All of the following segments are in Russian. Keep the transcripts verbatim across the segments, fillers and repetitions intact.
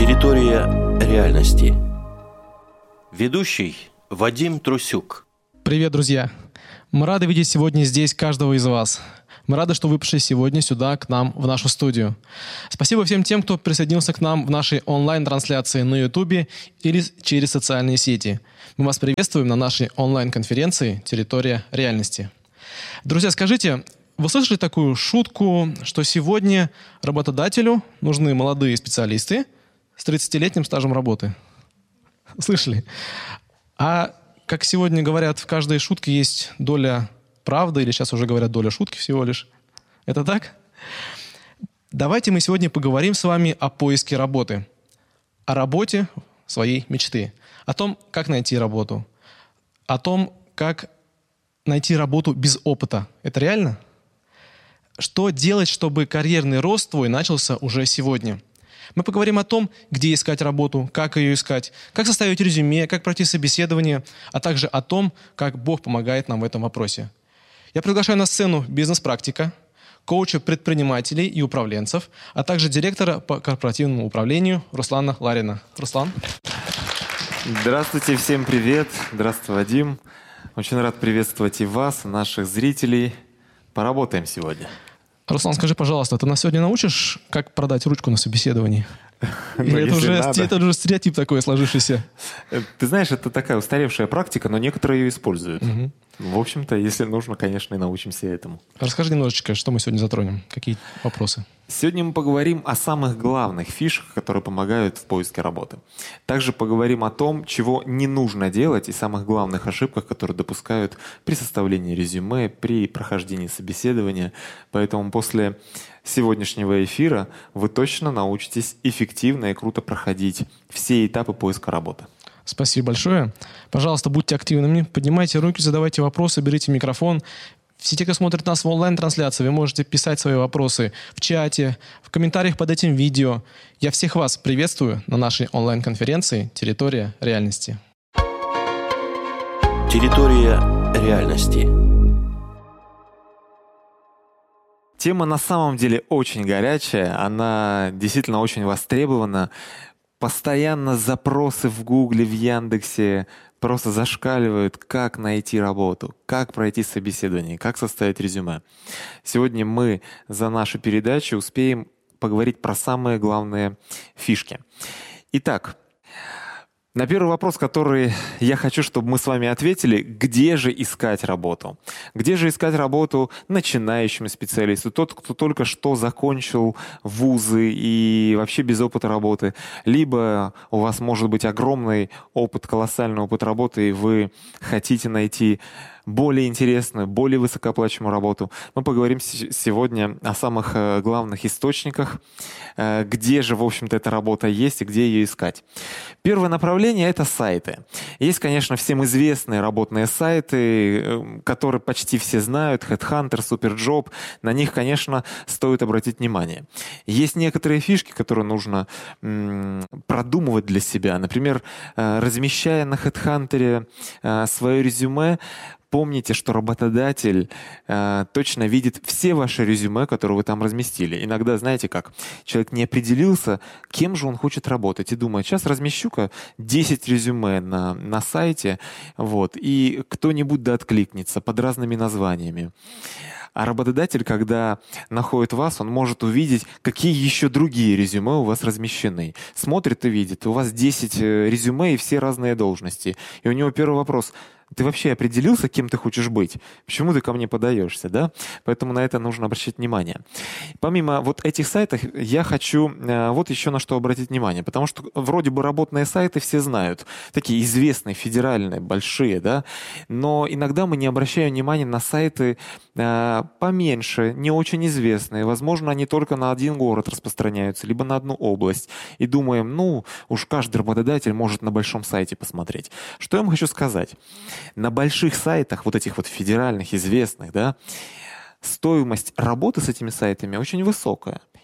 Территория реальности. Ведущий Вадим Трусюк. Привет, друзья! Мы рады видеть сегодня здесь каждого из вас. Мы рады, что вы пришли сегодня сюда, к нам, в нашу студию. Спасибо всем тем, кто присоединился к нам в нашей онлайн-трансляции на YouTube или через социальные сети. Мы вас приветствуем на нашей онлайн-конференции «Территория реальности». Друзья, скажите, вы слышали такую шутку, что сегодня работодателю нужны молодые специалисты с тридцатилетним стажем работы? Слышали? А как сегодня говорят, в каждой шутке есть доля правды, или сейчас уже говорят доля шутки всего лишь. Это так? Давайте мы сегодня поговорим с вами о поиске работы, о работе своей мечты, о том, как найти работу, о том, как найти работу без опыта. Это реально? Что делать, чтобы карьерный рост твой начался уже сегодня? Мы поговорим о том, где искать работу, как ее искать, как составить резюме, как пройти собеседование, а также о том, как Бог помогает нам в этом вопросе. Я приглашаю на сцену бизнес-практика, коуча предпринимателей и управленцев, а также директора по корпоративному управлению Руслана Ларина. Руслан. Здравствуйте, всем привет. Здравствуй, Вадим. Очень рад приветствовать и вас, и наших зрителей. Поработаем сегодня. Руслан, скажи, пожалуйста, ты нас сегодня научишь, как продать ручку на собеседовании? Или это уже, это уже стереотип такой сложившийся? Ты знаешь, это такая устаревшая практика, но некоторые ее используют. Угу. В общем-то, если нужно, конечно, и научимся этому. Расскажи немножечко, что мы сегодня затронем, какие вопросы? Сегодня мы поговорим о самых главных фишках, которые помогают в поиске работы. Также поговорим о том, чего не нужно делать, и самых главных ошибках, которые допускают при составлении резюме, при прохождении собеседования. Поэтому после сегодняшнего эфира вы точно научитесь эффективно и круто проходить все этапы поиска работы. Спасибо большое. Пожалуйста, будьте активными, поднимайте руки, задавайте вопросы, берите микрофон. Все те, кто смотрит нас в онлайн-трансляции, вы можете писать свои вопросы в чате, в комментариях под этим видео. Я всех вас приветствую на нашей онлайн-конференции «Территория реальности». Территория реальности. Тема на самом деле очень горячая, она действительно очень востребована. Постоянно запросы в Гугле, в Яндексе просто зашкаливают, как найти работу, как пройти собеседование, как составить резюме. Сегодня мы за нашу передачу успеем поговорить про самые главные фишки. Итак, на первый вопрос, который я хочу, чтобы мы с вами ответили, где же искать работу? Где же искать работу начинающему специалисту, тот, кто только что закончил вузы и вообще без опыта работы, либо у вас может быть огромный опыт, колоссальный опыт работы, и вы хотите найти более интересную, более высокооплачиваемую работу. Мы поговорим сегодня о самых главных источниках, где же, в общем-то, эта работа есть и где ее искать. Первое направление — это сайты. Есть, конечно, всем известные работные сайты, которые почти все знают, HeadHunter, SuperJob. На них, конечно, стоит обратить внимание. Есть некоторые фишки, которые нужно м- продумывать для себя. Например, размещая на HeadHunter свое резюме, помните, что работодатель э, точно видит все ваши резюме, которые вы там разместили. Иногда, знаете как, человек не определился, кем же он хочет работать, и думает, сейчас размещу-ка десять резюме на, на сайте, вот, и кто-нибудь да откликнется под разными названиями. А работодатель, когда находит вас, он может увидеть, какие еще другие резюме у вас размещены. Смотрит и видит, у вас десять резюме и все разные должности. И у него первый вопрос: ты вообще определился, кем ты хочешь быть? Почему ты ко мне подаешься, да? Поэтому на это нужно обращать внимание. Помимо вот этих сайтов, я хочу э, вот еще на что обратить внимание. Потому что вроде бы работные сайты все знают. Такие известные, федеральные, большие, да? Но иногда мы не обращаем внимания на сайты э, поменьше, не очень известные. Возможно, они только на один город распространяются, либо на одну область. И думаем, ну, уж каждый работодатель может на большом сайте посмотреть. Что я вам хочу сказать? На больших сайтах, вот этих вот федеральных, известных, да, стоимость работы с этими сайтами очень высокая.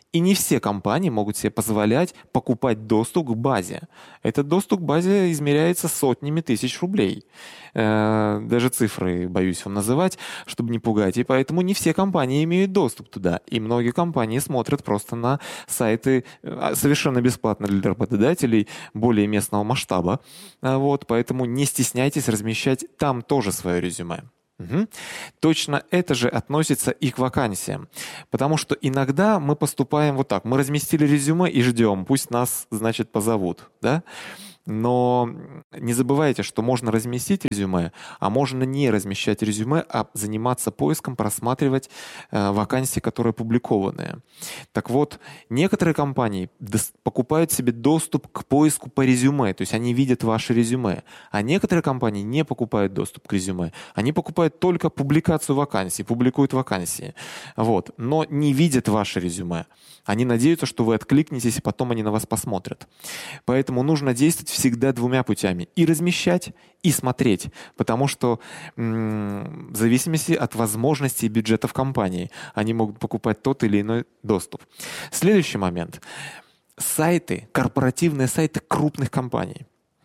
И не все компании могут себе позволять покупать доступ к базе. Этот доступ к базе измеряется сотнями тысяч рублей. Э, даже цифры боюсь вам называть, чтобы не пугать. И поэтому не все компании имеют доступ туда. И многие компании смотрят просто на сайты совершенно бесплатно для работодателей более местного масштаба. Вот, поэтому не стесняйтесь размещать там тоже свое резюме. Угу. Точно это же относится и к вакансиям. Потому что иногда мы поступаем вот так. Мы разместили резюме и ждем, пусть нас, значит, позовут. Да? Но не забывайте, что можно разместить резюме, а можно не размещать резюме, а заниматься поиском, просматривать э, вакансии, которые опубликованные. Так вот, некоторые компании дос- покупают себе доступ к поиску по резюме, то есть они видят ваше резюме, а некоторые компании не покупают доступ к резюме, они покупают только публикацию вакансий, публикуют вакансии, вот, но не видят ваше резюме. Они надеются, что вы откликнетесь, и потом они на вас посмотрят. Поэтому нужно действовать всегда двумя путями. И размещать, и смотреть. Потому что м- в зависимости от возможностей и бюджетов компании они могут покупать тот или иной доступ. Следующий момент. Сайты, корпоративные сайты крупных компаний.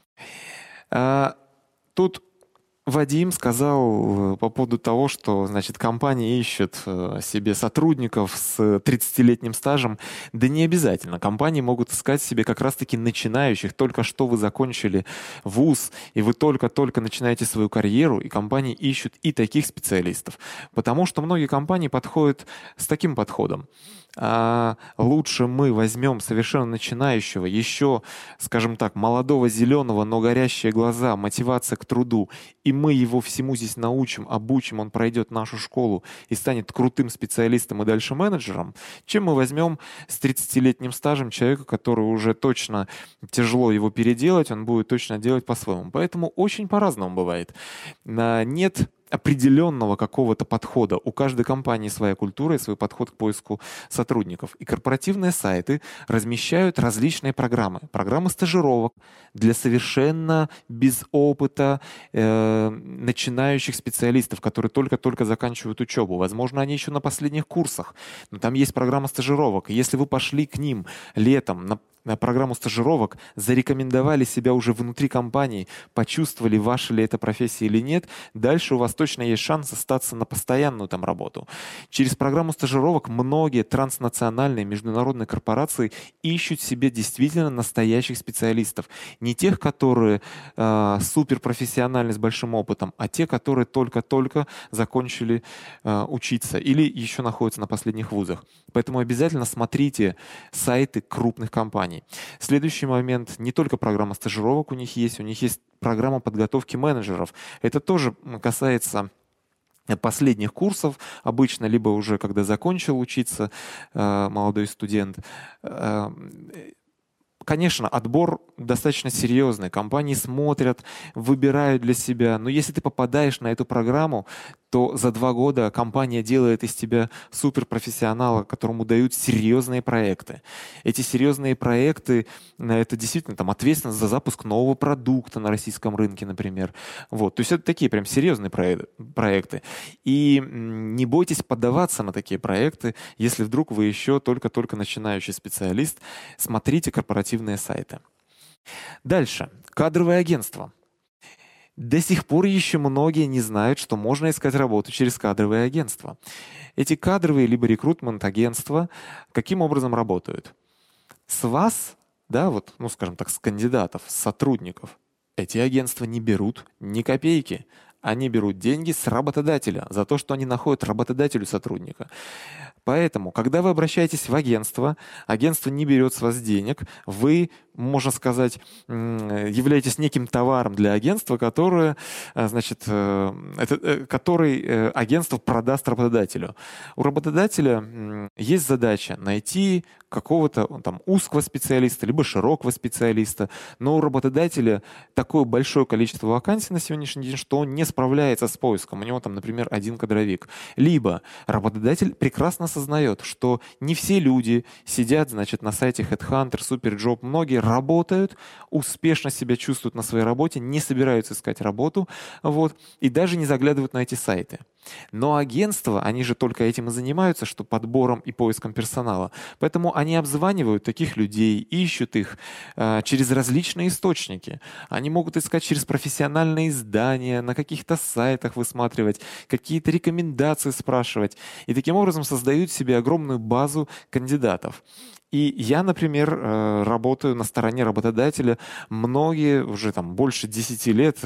А, тут Вадим сказал по поводу того, что, значит, компании ищут себе сотрудников с тридцатилетним стажем. Да не обязательно. Компании могут искать себе как раз-таки начинающих. Только что вы закончили вуз, и вы только-только начинаете свою карьеру, и компании ищут и таких специалистов. Потому что многие компании подходят с таким подходом. А лучше мы возьмем совершенно начинающего, еще, скажем так, молодого, зеленого, но горящие глаза, мотивация к труду, и мы его всему здесь научим, обучим, он пройдет нашу школу и станет крутым специалистом и дальше менеджером, чем мы возьмем с тридцатилетним стажем человека, который уже точно тяжело его переделать, он будет точно делать по-своему. Поэтому очень по-разному бывает. Нет определенного какого-то подхода. У каждой компании своя культура и свой подход к поиску сотрудников. И корпоративные сайты размещают различные программы. Программы стажировок для совершенно без опыта э, начинающих специалистов, которые только-только заканчивают учебу. Возможно, они еще на последних курсах. Но там есть программа стажировок. И если вы пошли к ним летом на на программу стажировок, зарекомендовали себя уже внутри компании, почувствовали, ваша ли это профессия или нет, дальше у вас точно есть шанс остаться на постоянную там работу. Через программу стажировок многие транснациональные международные корпорации ищут себе действительно настоящих специалистов. Не тех, которые э, суперпрофессиональны с большим опытом, а те, которые только-только закончили э, учиться или еще находятся на последних вузах. Поэтому обязательно смотрите сайты крупных компаний. Следующий момент. Не только программа стажировок у них есть, у них есть программа подготовки менеджеров. Это тоже касается последних курсов, обычно, либо уже когда закончил учиться э, молодой студент. Э, Конечно, отбор достаточно серьезный. Компании смотрят, выбирают для себя. Но если ты попадаешь на эту программу, то за два года компания делает из тебя суперпрофессионала, которому дают серьезные проекты. Эти серьезные проекты — это действительно там ответственность за запуск нового продукта на российском рынке, например. Вот. То есть это такие прям серьезные проекты. И не бойтесь поддаваться на такие проекты, если вдруг вы еще только-только начинающий специалист. Смотрите корпоративные сайты. Дальше. Кадровое агентство. До сих пор еще многие не знают, что можно искать работу через кадровые агентства. Эти кадровые либо рекрутмент-агентства каким образом работают? С вас, да, вот, ну, скажем так, с кандидатов, с сотрудников, эти агентства не берут ни копейки. Они берут деньги с работодателя за то, что они находят работодателю сотрудника. Поэтому, когда вы обращаетесь в агентство, агентство не берет с вас денег, вы, можно сказать, являетесь неким товаром для агентства, которое, значит, это, который агентство продаст работодателю. У работодателя есть задача найти какого-то там узкого специалиста, либо широкого специалиста, но у работодателя такое большое количество вакансий на сегодняшний день, что он не справляется с поиском. У него там, например, один кадровик. Либо работодатель прекрасно осознает, что не все люди сидят, значит, на сайте HeadHunter, SuperJob. Многие работают, успешно себя чувствуют на своей работе, не собираются искать работу, вот, и даже не заглядывают на эти сайты. Но агентства, они же только этим и занимаются, что подбором и поиском персонала. Поэтому они обзванивают таких людей, ищут их э, через различные источники. Они могут искать через профессиональные издания, на каких-то сайтах высматривать, какие-то рекомендации спрашивать. И таким образом создают себе огромную базу кандидатов. И я, например, работаю на стороне работодателя. Многие, уже там больше десяти лет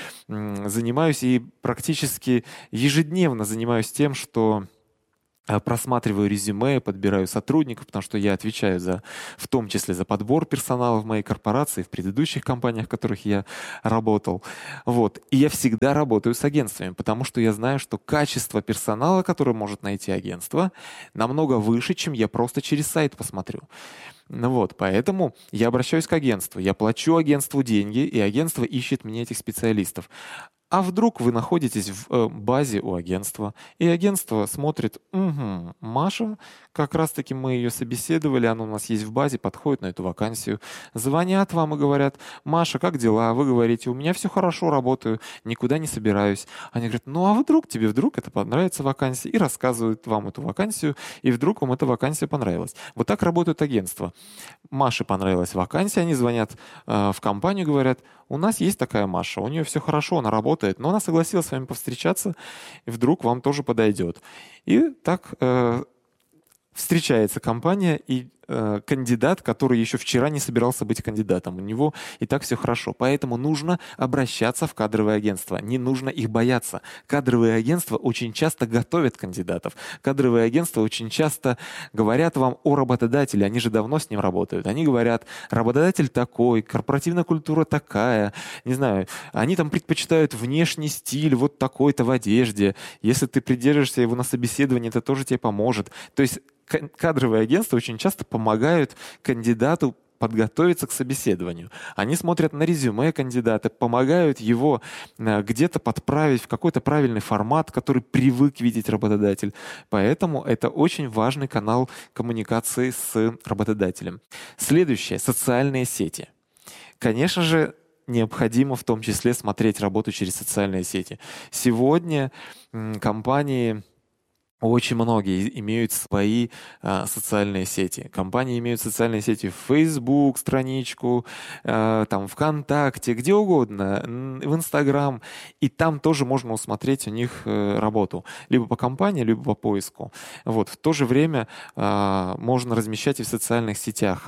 занимаюсь и практически ежедневно занимаюсь тем, что просматриваю резюме, подбираю сотрудников, потому что я отвечаю за, в том числе за подбор персонала в моей корпорации, в предыдущих компаниях, в которых я работал. Вот. И я всегда работаю с агентствами, потому что я знаю, что качество персонала, который может найти агентство, намного выше, чем я просто через сайт посмотрю. Ну вот, поэтому я обращаюсь к агентству, я плачу агентству деньги, и агентство ищет мне этих специалистов. А вдруг вы находитесь в э, базе у агентства, и агентство смотрит, угу, Маша, как раз-таки мы ее собеседовали, она у нас есть в базе, подходит на эту вакансию. Звонят вам и говорят, Маша, как дела? Вы говорите, у меня все хорошо, работаю, никуда не собираюсь. Они говорят, ну а вдруг тебе вдруг это понравится вакансия, и рассказывают вам эту вакансию, и вдруг вам эта вакансия понравилась. Вот так работают агентства. Маше понравилась вакансия, они звонят э, в компанию, говорят, у нас есть такая Маша, у нее все хорошо, она работает, но она согласилась с вами повстречаться, и вдруг вам тоже подойдет. И так э, встречается компания и э, кандидат, который еще вчера не собирался быть кандидатом. У него и так все хорошо. Поэтому нужно обращаться в кадровые агентства. Не нужно их бояться. Кадровые агентства очень часто готовят кандидатов. Кадровые агентства очень часто говорят вам о работодателе. Они же давно с ним работают. Они говорят, работодатель такой, корпоративная культура такая. Не знаю, они там предпочитают внешний стиль вот такой-то в одежде. Если ты придержишься его на собеседовании, это тоже тебе поможет. То есть кадровые агентства очень часто помогают кандидату подготовиться к собеседованию. Они смотрят на резюме кандидата, помогают его где-то подправить в какой-то правильный формат, который привык видеть работодатель. Поэтому это очень важный канал коммуникации с работодателем. Следующее – социальные сети. Конечно же, необходимо в том числе смотреть работу через социальные сети. Сегодня компании... Очень многие имеют свои а, социальные сети. Компании имеют социальные сети в Facebook, страничку, а, там ВКонтакте, где угодно, в Instagram. И там тоже можно усмотреть у них а, работу. Либо по компании, либо по поиску. Вот. В то же время а, можно размещать и в социальных сетях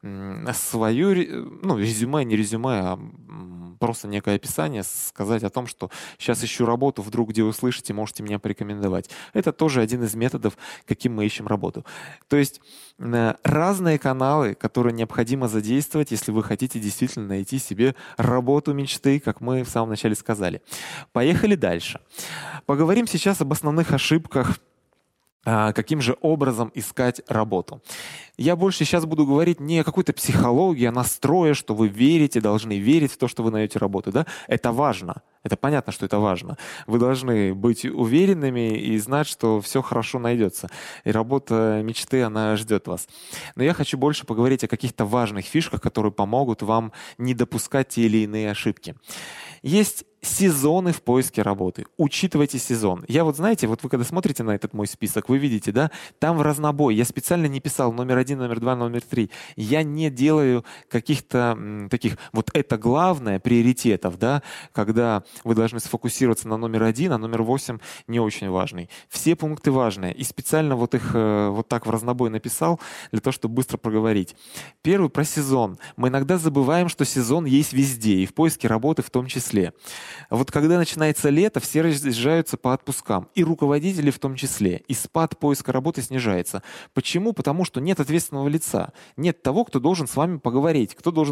свою, ну, резюме, не резюме, а просто некое описание, сказать о том, что сейчас ищу работу, вдруг где услышите, можете меня порекомендовать. Это тоже один из методов, каким мы ищем работу. То есть разные каналы, которые необходимо задействовать, если вы хотите действительно найти себе работу мечты, как мы в самом начале сказали. Поехали дальше. Поговорим сейчас об основных ошибках, каким же образом искать работу. Я больше сейчас буду говорить не о какой-то психологии, о настрое, что вы верите, должны верить в то, что вы найдете работу. Да? Это важно. Это понятно, что это важно. Вы должны быть уверенными и знать, что все хорошо найдется. И работа мечты, она ждет вас. Но я хочу больше поговорить о каких-то важных фишках, которые помогут вам не допускать те или иные ошибки. Есть сезоны в поиске работы. Учитывайте сезон. Я вот, знаете, вот вы когда смотрите на этот мой список, вы видите, да, там в разнобой. Я специально не писал номер один, номер два, номер три. Я не делаю каких-то м, таких, вот это главное, приоритетов, да, когда вы должны сфокусироваться на номер один, а номер восемь не очень важный. Все пункты важные. И специально вот их э, вот так в разнобой написал, для того, чтобы быстро проговорить. Первый про сезон. Мы иногда забываем, что сезон есть везде, и в поиске работы в том числе. Вот когда начинается лето, все разъезжаются по отпускам, и руководители в том числе, и спад поиска работы снижается. Почему? Потому что нет ответственного лица, нет того, кто должен с вами поговорить, кто должен вас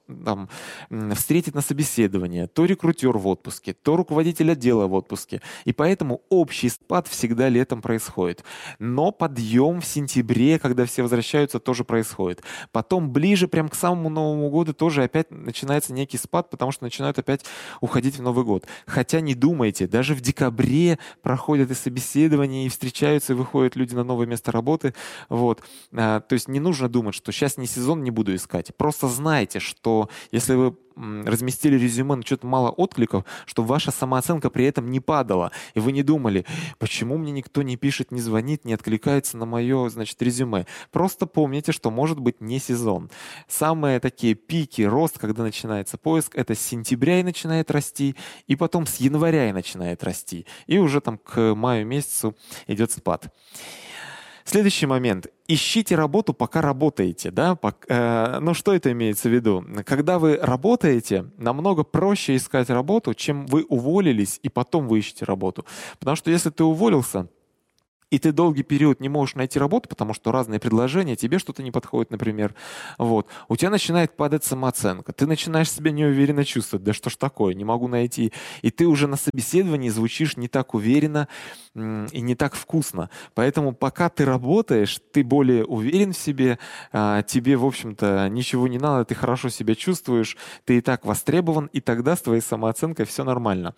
там, встретить на собеседование, то рекрутер в отпуске, то руководитель отдела в отпуске. И поэтому общий спад всегда летом происходит. Но подъем в сентябре, когда все возвращаются, тоже происходит. Потом ближе, прям к самому Новому году, тоже опять начинается некий спад, потому что начинают опять уходить в Новый год. Хотя не думайте, даже в декабре проходят и собеседования, и встречаются, и выходят люди на новое место работы. Вот. А, то есть не нужно думать, что сейчас не сезон, не буду искать. Просто знайте, что если вы разместили резюме, но что-то мало откликов, чтобы ваша самооценка при этом не падала. И вы не думали, почему мне никто не пишет, не звонит, не откликается на мое, значит, резюме. Просто помните, что может быть не сезон. Самые такие пики, рост, когда начинается поиск, это с сентября и начинает расти, и потом с января и начинает расти. И уже там к маю месяцу идет спад. Следующий момент. Ищите работу, пока работаете. Да? Пока, э, ну, что это имеется в виду? Когда вы работаете, намного проще искать работу, чем вы уволились, и потом вы ищете работу. Потому что если ты уволился, и ты долгий период не можешь найти работу, потому что разные предложения, тебе что-то не подходит, например, вот, у тебя начинает падать самооценка, ты начинаешь себя неуверенно чувствовать, да что ж такое, не могу найти, и ты уже на собеседовании звучишь не так уверенно и не так вкусно. Поэтому пока ты работаешь, ты более уверен в себе, тебе, в общем-то, ничего не надо, ты хорошо себя чувствуешь, ты и так востребован, и тогда с твоей самооценкой все нормально.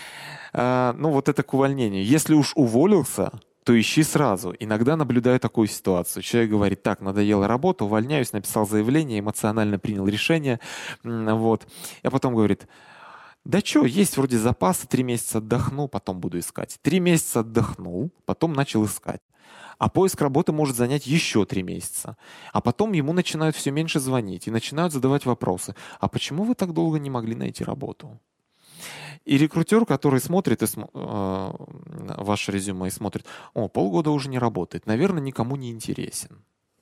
Ну вот это к увольнению. Если уж уволился, то ищи сразу. Иногда наблюдаю такую ситуацию. Человек говорит, так, надоела работа, увольняюсь, написал заявление, эмоционально принял решение. Вот. А потом говорит, да что, есть вроде запасы, три месяца отдохну, потом буду искать. Три месяца отдохнул, потом начал искать. А поиск работы может занять еще три месяца. А потом ему начинают все меньше звонить и начинают задавать вопросы. А почему вы так долго не могли найти работу? И рекрутер, который смотрит и см... э, ваше резюме и смотрит, о, полгода уже не работает, наверное, никому не интересен.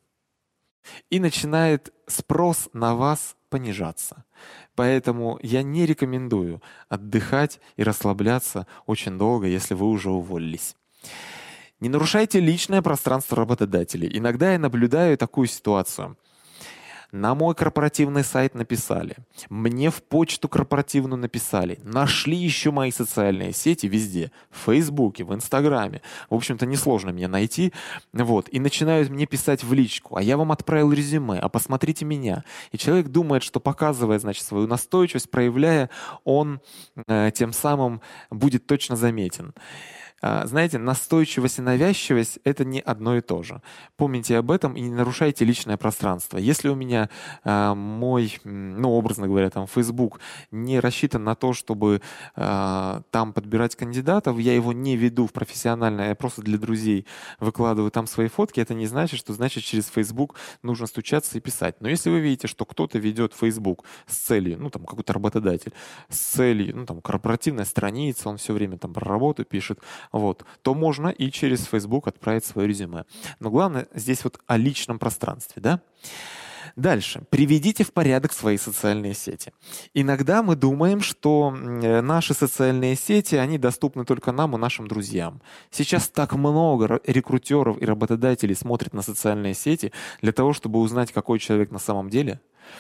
И начинает спрос на вас понижаться. Поэтому я не рекомендую отдыхать и расслабляться очень долго, если вы уже уволились. Не нарушайте личное пространство работодателей. Иногда я наблюдаю такую ситуацию. На мой корпоративный сайт написали, мне в почту корпоративную написали, нашли еще мои социальные сети везде, в Фейсбуке, в Инстаграме. В общем-то, несложно меня найти. Вот, и начинают мне писать в личку, а я вам отправил резюме, а посмотрите меня. И человек думает, что показывая, значит, свою настойчивость, проявляя, он э, тем самым будет точно заметен. Знаете, настойчивость и навязчивость — это не одно и то же. Помните об этом и не нарушайте личное пространство. Если у меня э, мой, ну, образно говоря, там, Facebook не рассчитан на то, чтобы э, там подбирать кандидатов, я его не веду в профессиональное, я просто для друзей выкладываю там свои фотки, это не значит, что значит через Facebook нужно стучаться и писать. Но если вы видите, что кто-то ведет Facebook с целью, ну, там, какой-то работодатель, с целью, ну, там, корпоративная страница, он все время там про работу пишет, вот, то можно и через Facebook отправить свое резюме. Но главное здесь вот о личном пространстве, да? Дальше. Приведите в порядок свои социальные сети. Иногда мы думаем, что наши социальные сети, они доступны только нам и нашим друзьям. Сейчас так много рекрутеров и работодателей смотрят на социальные сети для того, чтобы узнать, какой человек на самом деле.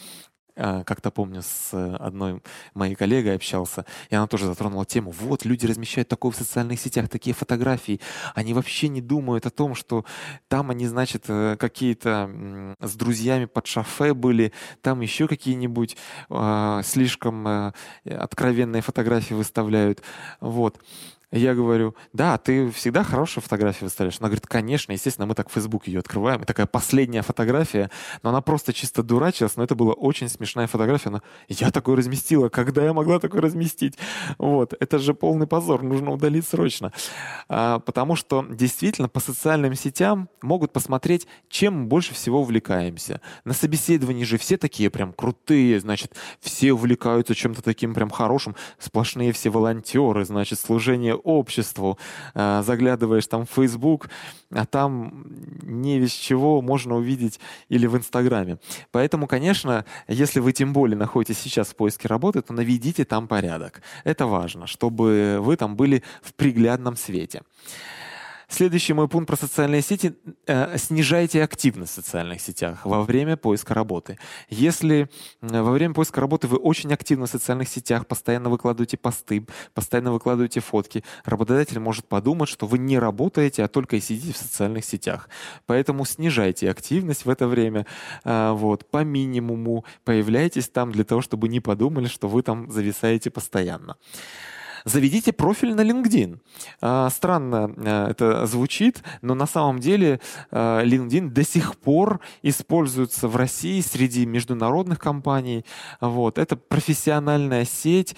Как-то помню, с одной моей коллегой общался, и она тоже затронула тему. Вот, люди размещают такое в социальных сетях, такие фотографии. Они вообще не думают о том, что там они, значит, какие-то с друзьями под шофе были, там еще какие-нибудь э, слишком э, откровенные фотографии выставляют. Вот. Я говорю, да, ты всегда хорошие фотографии выставляешь. Она говорит, конечно, естественно, мы так в Facebook ее открываем. И такая последняя фотография, но она просто чисто дурачилась, но это была очень смешная фотография. Она, я такое разместила, когда я могла такое разместить? Вот, это же полный позор, нужно удалить срочно. А, потому что действительно по социальным сетям могут посмотреть, чем мы больше всего увлекаемся. На собеседовании же все такие прям крутые, значит, все увлекаются чем-то таким прям хорошим, сплошные все волонтеры, значит, служение обществу, заглядываешь там в Facebook, а там не весь чего можно увидеть или в Инстаграме. Поэтому, конечно, если вы тем более находитесь сейчас в поиске работы, то наведите там порядок. Это важно, чтобы вы там были в приглядном свете. Следующий мой пункт про социальные сети. Э, снижайте активность в социальных сетях во время поиска работы. Если э, во время поиска работы вы очень активны в социальных сетях, постоянно выкладываете посты, постоянно выкладываете фотки, работодатель может подумать, что вы не работаете, а только и сидите в социальных сетях. Поэтому снижайте активность в это время. Э, вот, по минимуму появляйтесь там для того, чтобы не подумали, что вы там зависаете постоянно. Заведите профиль на LinkedIn. А, странно а, это звучит, но на самом деле а, LinkedIn до сих пор используется в России среди международных компаний. Вот. Это профессиональная сеть,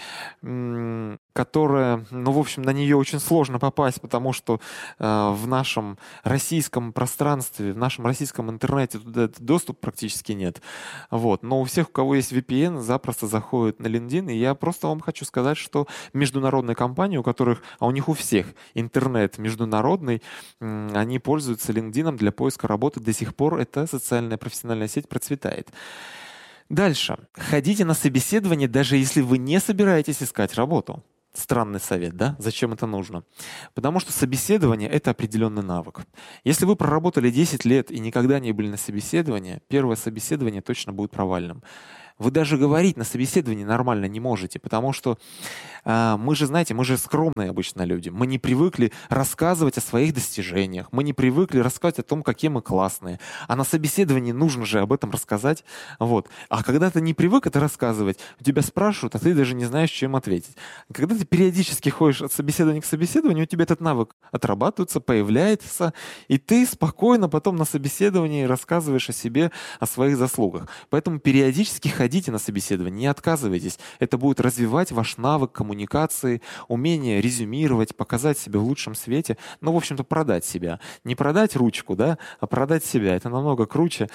м- которая, ну, в общем, на нее очень сложно попасть, потому что э, в нашем российском пространстве, в нашем российском интернете туда доступ практически нет. Вот. Но у всех, у кого есть ви пи эн, запросто заходят на LinkedIn, и я просто вам хочу сказать, что международные компании, у которых, а у них у всех интернет международный, э, они пользуются LinkedIn для поиска работы до сих пор. Эта социальная профессиональная сеть процветает. Дальше. Ходите на собеседование, даже если вы не собираетесь искать работу. Странный совет, да? Зачем это нужно? Потому что собеседование — это определенный навык. Если вы проработали десять лет и никогда не были на собеседовании, первое собеседование точно будет провальным. Вы даже говорить на собеседовании нормально не можете, потому что э, мы же, знаете, мы же скромные обычно люди. Мы не привыкли рассказывать о своих достижениях, мы не привыкли рассказывать о том, какие мы классные. А на собеседовании нужно же об этом рассказать. Вот. А когда ты не привык это рассказывать, у тебя спрашивают, а ты даже не знаешь, чем ответить. Когда ты периодически ходишь от собеседования к собеседованию, у тебя этот навык отрабатывается, появляется, и ты спокойно потом на собеседовании рассказываешь о себе, о своих заслугах. Поэтому периодически ходите Ходите на собеседование, не отказывайтесь. Это будет развивать ваш навык коммуникации, умение резюмировать, показать себя в лучшем свете. Ну, в общем-то, продать себя. Не продать ручку, да, а продать себя. Это намного круче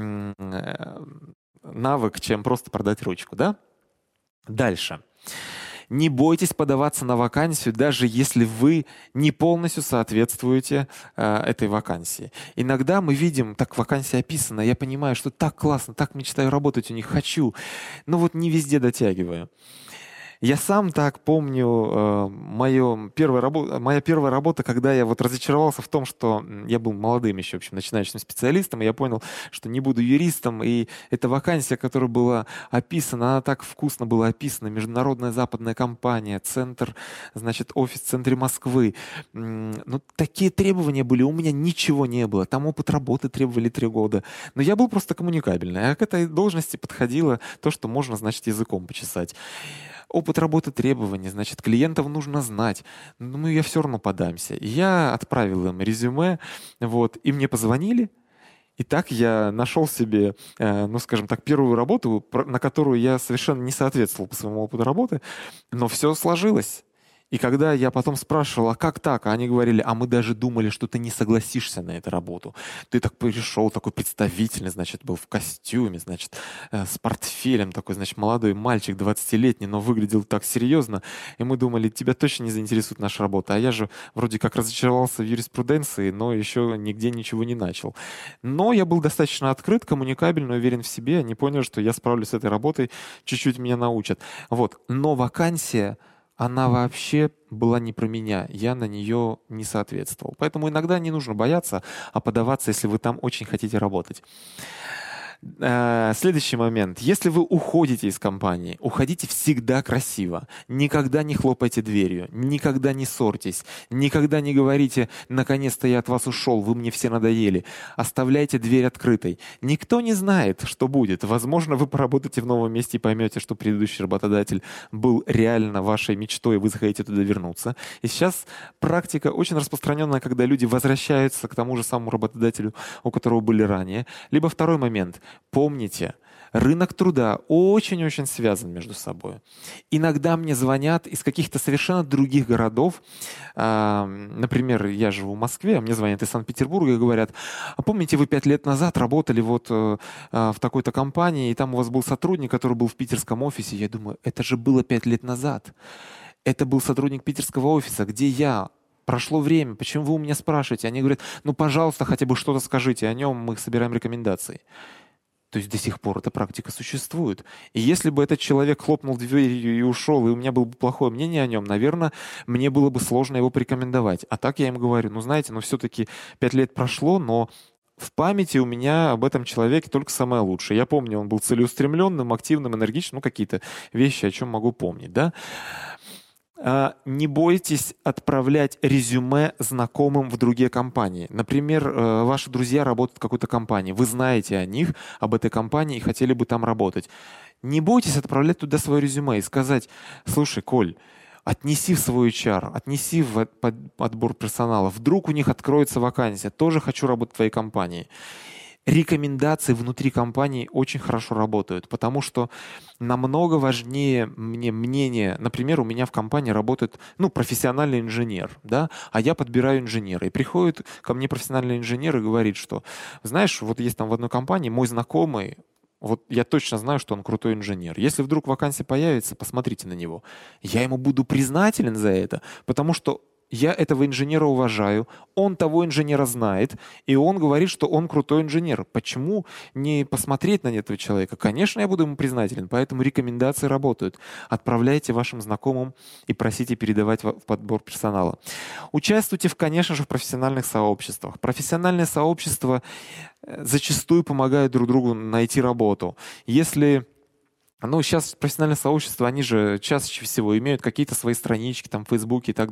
навык, чем просто продать ручку, да? Дальше. Не бойтесь подаваться на вакансию, даже если вы не полностью соответствуете э, этой вакансии. Иногда мы видим, так вакансия описана, я понимаю, что так классно, так мечтаю работать у них, хочу, но вот не везде дотягиваю. Я сам так помню э, мою первую работу, моя первая работа, когда я вот разочаровался в том, что я был молодым еще, в общем, начинающим специалистом, и я понял, что не буду юристом, и эта вакансия, которая была описана, она так вкусно была описана, международная западная компания, центр, значит, офис в центре Москвы. Ну, такие требования были, у меня ничего не было, там опыт работы требовали три года, но я был просто коммуникабельный, а к этой должности подходило то, что можно, значит, языком почесать. Опыт работы, требований, значит, клиентов нужно знать. Ну, я все равно подамся. И я отправил им резюме, вот, и мне позвонили. И так я нашел себе, э, ну, скажем так, первую работу, на которую я совершенно не соответствовал по своему опыту работы, но все сложилось. И когда я потом спрашивал, а как так? А они говорили, а мы даже думали, что ты не согласишься на эту работу. Ты так пришел, такой представительный, значит, был в костюме, значит, э, с портфелем, такой, значит, молодой мальчик, двадцатилетний, но выглядел так серьезно. И мы думали, тебя точно не заинтересует наша работа. А я же вроде как разочаровался в юриспруденции, но еще нигде ничего не начал. Но я был достаточно открыт, коммуникабельный, уверен в себе. Они поняли, что я справлюсь с этой работой, чуть-чуть меня научат. Вот. Но вакансия... она вообще была не про меня, я на нее не соответствовал. Поэтому иногда не нужно бояться, а подаваться, если вы там очень хотите работать. Следующий момент. Если вы уходите из компании, уходите всегда красиво. Никогда не хлопайте дверью, никогда не ссорьтесь, никогда не говорите «наконец-то я от вас ушел, вы мне все надоели». Оставляйте дверь открытой. Никто не знает, что будет. Возможно, вы поработаете в новом месте и поймете, что предыдущий работодатель был реально вашей мечтой, и вы захотите туда вернуться. И сейчас практика очень распространенная, когда люди возвращаются к тому же самому работодателю, у которого были ранее. Либо второй момент. Помните, рынок труда очень-очень связан между собой. Иногда мне звонят из каких-то совершенно других городов. Например, я живу в Москве, а мне звонят из Санкт-Петербурга и говорят, а помните, вы пять лет назад работали вот в такой-то компании, и там у вас был сотрудник, который был в питерском офисе. Я думаю, это же было пять лет назад. Это был сотрудник питерского офиса, где я. Прошло время, почему вы у меня спрашиваете? Они говорят, ну, пожалуйста, хотя бы что-то скажите о нем, мы собираем рекомендации. То То есть до сих пор эта практика существует. И если бы этот человек хлопнул дверью и ушел, и у меня было бы плохое мнение о нем, наверное, мне было бы сложно его порекомендовать. А так я им говорю, ну знаете, ну все-таки пять лет прошло, но в памяти у меня об этом человеке только самое лучшее. Я помню, он был целеустремленным, активным, энергичным, ну какие-то вещи, о чем могу помнить, да. А, не бойтесь отправлять резюме знакомым в другие компании. Например, э, ваши друзья работают в какой-то компании, вы знаете о них, об этой компании и хотели бы там работать. Не бойтесь отправлять туда свое резюме и сказать: слушай, Коль, отнеси в свой эйч ар, отнеси в от- под- отбор персонала. Вдруг у них откроется вакансия. Тоже хочу работать в твоей компании. Рекомендации внутри компании очень хорошо работают, потому что намного важнее мне мнение. Например, у меня в компании работает, ну, профессиональный инженер, да, а я подбираю инженера. И приходит ко мне профессиональный инженер и говорит, что, знаешь, вот есть там в одной компании мой знакомый, вот я точно знаю, что он крутой инженер. Если вдруг вакансия появится, посмотрите на него. Я ему буду признателен за это, потому что я этого инженера уважаю, он того инженера знает, и он говорит, что он крутой инженер. Почему не посмотреть на этого человека? Конечно, я буду ему признателен, поэтому рекомендации работают. Отправляйте вашим знакомым и просите передавать в подбор персонала. Участвуйте, в, конечно же, в профессиональных сообществах. Профессиональные сообщества зачастую помогают друг другу найти работу. Если... Ну, сейчас профессиональные сообщества, они же чаще всего имеют какие-то свои странички там в Фейсбуке и так далее.